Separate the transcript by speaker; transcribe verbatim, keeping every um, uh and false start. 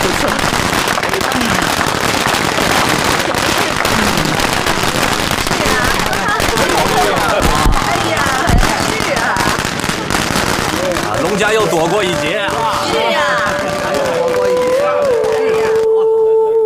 Speaker 1: 龙家又躲过一劫啊！
Speaker 2: 是呀。